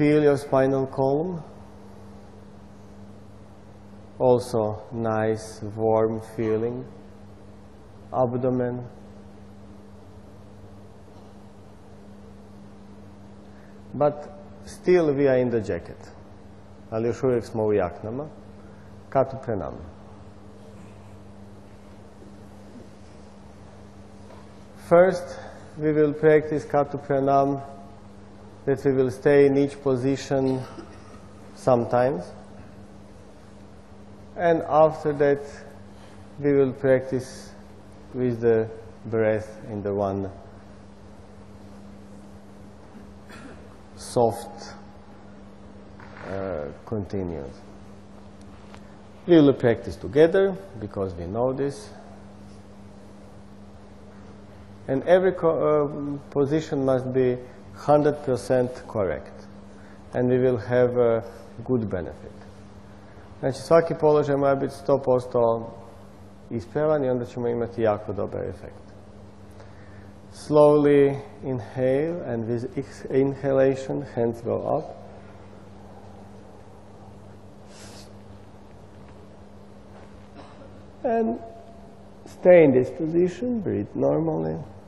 feel your spinal column. Also nice warm feeling. Abdomen. But still we are in the jacket. Ali još uvijek smo u jaknama. Katu pranam. First, we will practice Katu pranam, that we will stay in each position sometimes. And after that, we will practice with the breath in the one soft, continuous. We will practice together because we know this. And every position must be 100% correct. And we will have a good benefit. Znači, svaki položaj mora biti 100% ispravan i onda ćemo imati jako dobar efekt. Slowly inhale, and with inhalation, hands go up. And stay in this position, breathe normally.